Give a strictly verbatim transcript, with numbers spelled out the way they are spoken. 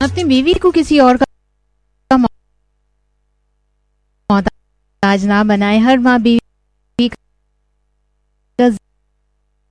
अपनी बीवी को किसी और का मोहताज ना बनाए। हर माँ बीवी का